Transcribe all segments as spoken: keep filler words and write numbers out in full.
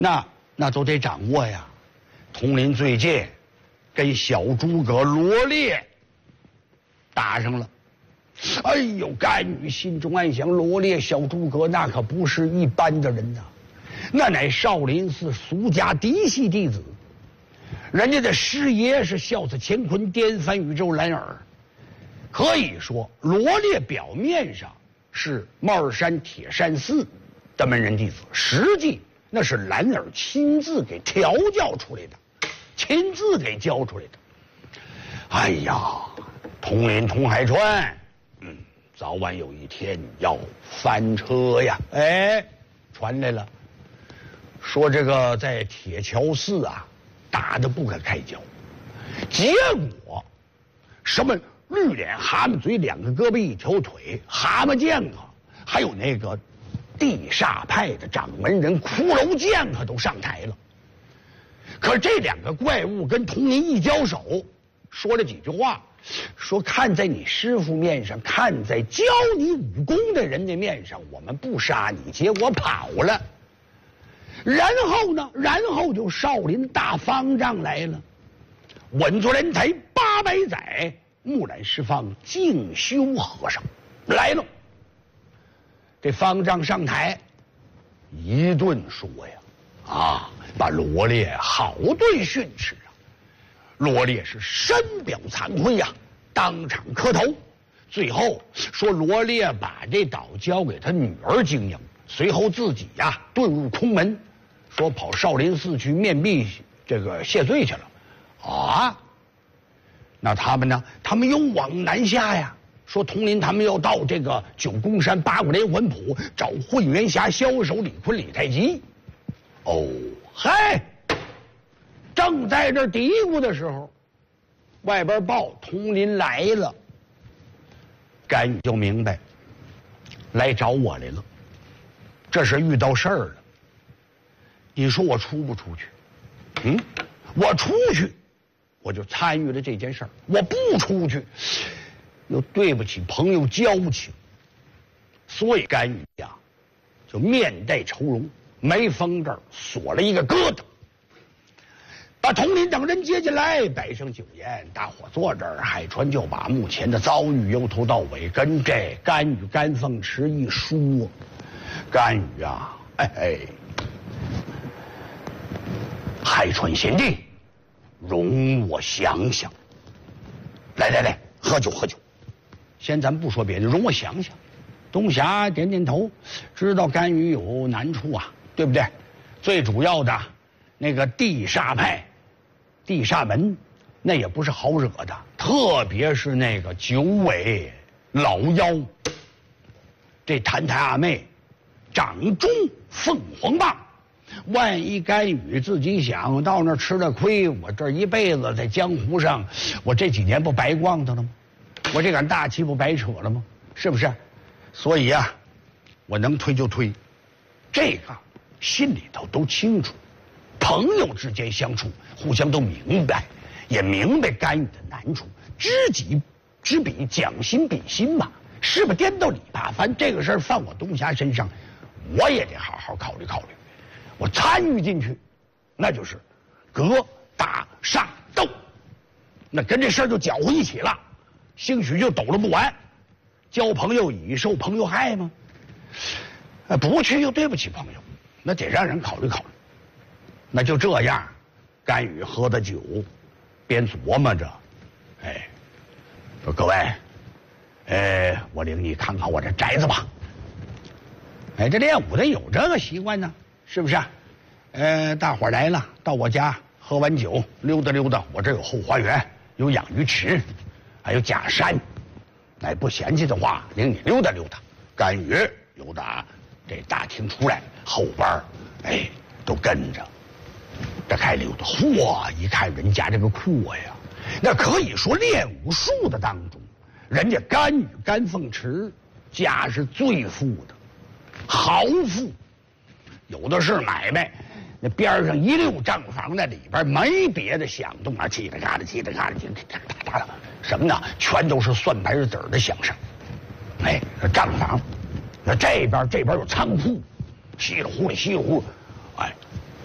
那那都得掌握呀。佟林最近跟小诸葛罗烈打上了。哎呦，甘雨心中暗想，罗烈、小诸葛那可不是一般的人呐，那乃少林寺俗家嫡系弟子，人家的师爷是孝子乾坤，颠翻宇宙蓝耳。可以说，罗烈表面上是帽儿山铁扇寺的门人弟子，实际那是蓝耳亲自给调教出来的，亲自给教出来的。哎呀，佟林、佟海川，嗯，早晚有一天要翻车呀！哎，传来了，说这个在铁桥寺啊打得不可开交，结果什么绿脸蛤蟆嘴，两个胳膊一条腿，蛤蟆剑客，还有那个地煞派的掌门人骷髅剑客都上台了。可这两个怪物跟佟林一交手，说了几句话，说看在你师傅面上，看在教你武功的人的面上，我们不杀你，结果跑了。然后呢，然后就少林大方丈来了，稳坐莲台八百载，木兰释放静修和尚来了。这方丈上台一顿说呀，啊，把罗烈好顿训斥啊。罗烈是深表惭愧呀，当场磕头。最后说罗烈把这岛交给他女儿经营，随后自己呀遁入空门，说跑少林寺去面壁这个谢罪去了。啊，那他们呢？他们又往南下呀。说佟林他们要到这个九宫山八卦连环谱找混元侠枭首李逵、李太极。哦，嗨，正在这嘀咕的时候，外边报佟林来了。甘雨就明白，来找我来了，这是遇到事儿了。你说我出不出去？嗯，我出去，我就参与了这件事儿；我不出去，又对不起朋友交情。所以甘雨呀，就面带愁容，眉峰这儿锁了一个疙瘩。把佟林等人接进来，摆上酒宴，大伙坐这儿。海川就把目前的遭遇由头到尾跟这甘雨、甘凤池一说。甘雨啊，哎哎，海川贤弟，容我想想。来来来，喝酒喝酒。先咱不说别的，容我想想。东霞点点头，知道甘雨有难处啊，对不对？最主要的那个地煞派。地煞门那也不是好惹的，特别是那个九尾老妖，这谭台阿妹掌中凤凰棒，万一甘雨自己想到那儿吃了亏，我这一辈子在江湖上，我这几年不白逛的了吗？我这杆大旗不白扯了吗？是不是？所以啊，我能推就推，这个心里头都清楚。朋友之间相处，互相都明白，也明白甘雨的难处，知己知彼，将心比心嘛。是不颠倒李怕翻这个事儿放我东霞身上，我也得好好考虑考虑。我参与进去，那就是格打杀斗，那跟这事儿就搅和一起了，兴许就抖了不完。交朋友以受朋友害吗？呃，不去又对不起朋友，那得让人考虑考虑。那就这样，甘雨喝的酒，边琢磨着，哎，说各位，哎，我领你看看我这宅子吧。哎，这练武的有这个习惯呢，是不是？呃，大伙儿来了，到我家喝完酒，溜达溜达。我这有后花园，有养鱼池，还有假山。哎，不嫌弃的话，领你溜达溜达。甘雨由打这大厅出来，后边哎都跟着。这开溜达，嚯！一看人家这个阔呀，那可以说练武术的当中，人家甘雨、甘凤池家是最富的，豪富，有的是买卖。那边上一溜账房，那里边没别的响动啊，叽里嘎啦，叽里嘎啦，叽里嘎啦，什么呢？全都是算牌子儿的响声。哎，账房，那这边这边有仓库，稀里呼噜，稀里呼噜，哎。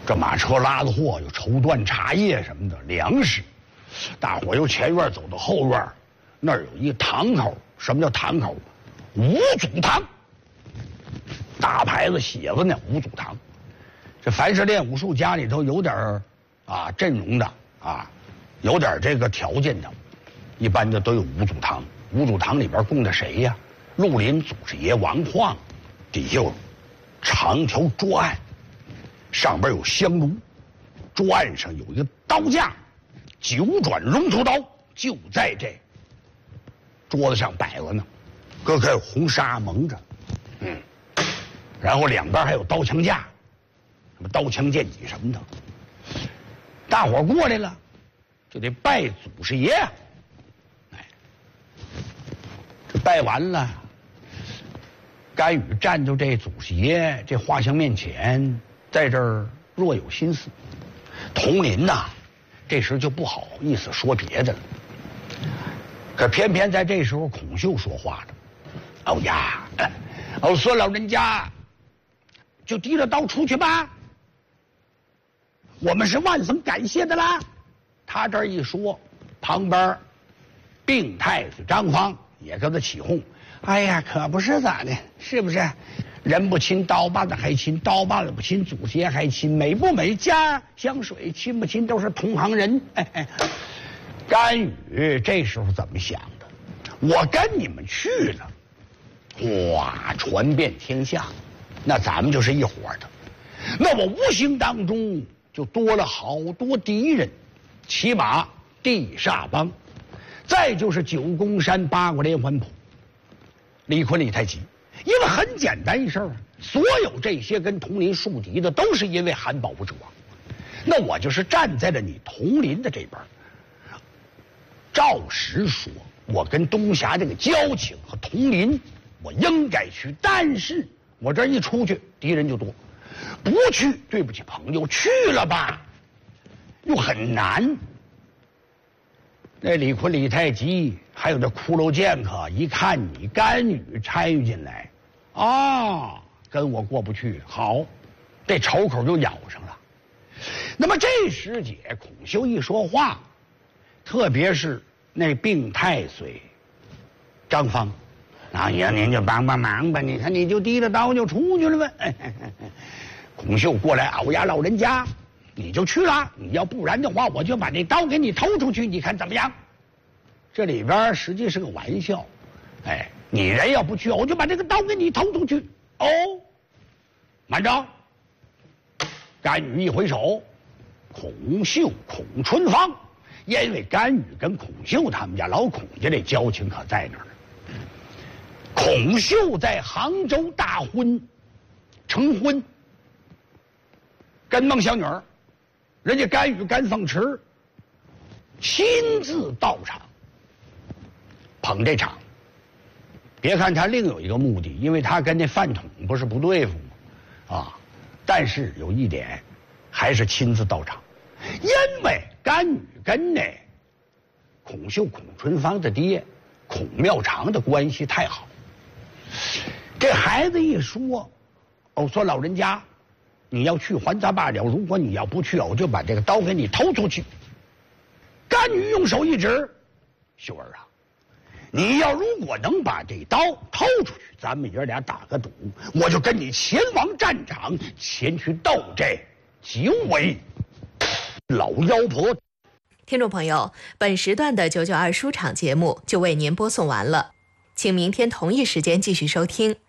这马车拉的货有绸缎、茶叶什么的粮食。大伙由前院走到后院，那儿有一个堂口。什么叫堂口？五祖堂，大牌子写着呢，五祖堂。这凡是练武术家里头有点啊阵容的啊，有点这个条件的，一般的都有五祖堂。五祖堂里边供的谁呀？绿林祖师爷王晃，底下有长条桌案，上边有香炉，桌案上有一个刀架，九转龙头刀就在这桌子上摆了呢，搁开红纱蒙着，嗯，然后两边还有刀枪架，什么刀枪剑戟什么的。大伙过来了，就得拜祖师爷。哎，这拜完了，甘宇站到这祖师爷这画像面前，在这儿若有心思。佟林呐，这时就不好意思说别的了。可偏偏在这时候，孔秀说话了：“哦呀，哦，孙老人家，就提着刀出去吧，我们是万分感谢的啦。”他这一说，旁边病太子张方也跟他起哄：“哎呀，可不是咋的，是不是？人不亲刀把子还亲，刀把子不亲祖师爷还亲，美不美家乡水，亲不亲都是同行人。”哎哎。甘宇这时候怎么想的？我跟你们去了，哇，传遍天下，那咱们就是一伙的。那我无形当中就多了好多敌人，起码地煞帮，再就是九宫山八国连环谱，李逵、李太极。因为很简单一事儿，所有这些跟佟林树敌的，都是因为韩宝不者。那我就是站在了你佟林的这边。照实说，我跟东霞这个交情和佟林，我应该去，但是我这一出去，敌人就多，不去对不起朋友，去了吧又很难。那李逵、李太极还有这骷髅剑客，一看你甘宇参与进来，啊，跟我过不去，好，这仇口就咬上了。那么这时节，孔秀一说话，特别是那病太岁张方，老爷您就帮帮忙吧，你看你就提着刀就出去了吧。哎哎哎哎孔秀过来，熬呀老人家，你就去了，你要不然的话，我就把那刀给你偷出去，你看怎么样？这里边实际是个玩笑，哎，你人要不去，我就把这个刀给你偷出去。哦，慢着！甘宇一回手，孔秀、孔春芳。因为甘宇跟孔秀他们家老孔家这交情可在那儿呢。孔秀在杭州大婚，成婚，跟孟小女儿，人家甘宇甘凤池亲自到场捧这场。别看他另有一个目的，因为他跟那饭桶不是不对付吗？啊，但是有一点，还是亲自到场。因为甘宇跟那孔秀、孔春芳的爹孔妙长的关系太好，这孩子一说，哦，说老人家，你要去还咱罢了，如果你要不去，我就把这个刀给你偷出去。甘宇用手一指，秀儿啊，你要如果能把这刀偷出去，咱们爷俩打个赌，我就跟你前往战场，前去斗这九尾老妖婆。 听众朋友，本时段的九九二书场节目就为您播送完了，请明天同一时间继续收听。